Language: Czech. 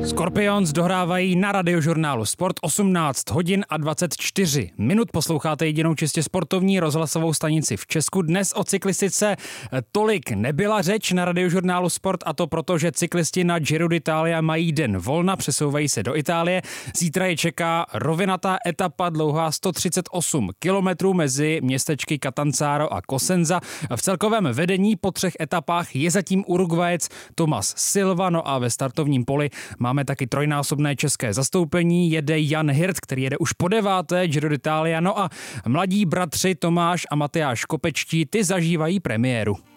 Scorpions dohrávají na Radiožurnálu Sport 18 hodin a 24 minut. Posloucháte jedinou čistě sportovní rozhlasovou stanici v Česku. Dnes o cyklistice tolik nebyla řeč na Radiožurnálu Sport, a to proto, že cyklisti na Giro d'Italia mají den volna, přesouvají se do Itálie. Zítra je čeká rovinatá etapa dlouhá 138 kilometrů mezi městečky Catanzaro a Cosenza. V celkovém vedení po 3 etapách je zatím Uruguayec Thomas Silva, no a ve startovním poli máme taky trojnásobné české zastoupení. Jede Jan Hirt, který jede už po 9. Giro d'Italia, no a mladí bratři Tomáš a Matyáš Kopečtí, ty zažívají premiéru.